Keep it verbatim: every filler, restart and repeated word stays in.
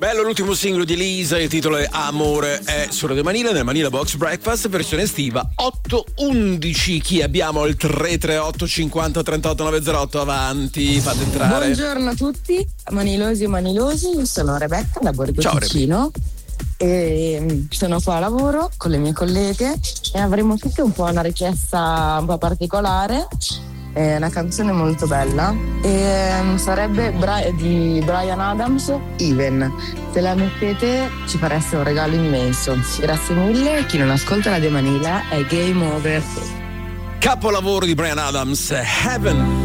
Bello l'ultimo singolo di Elisa, il titolo è Amore è su Radio Manila, nel Manila Box Breakfast, versione estiva otto undici. Chi abbiamo al tre tre otto cinquanta trentotto novecentootto? Avanti, fate entrare. Buongiorno a tutti, manilosi e manilosi, io sono Rebecca da Borgo Ticino e sono qua a lavoro con le mie colleghe e avremo tutte un po' una richiesta un po' particolare. È una canzone molto bella e sarebbe Bra- di Bryan Adams, Even. Se la mettete ci fareste un regalo immenso. Grazie mille. Chi non ascolta la De Manila è Game Over. Capolavoro di Bryan Adams, Heaven.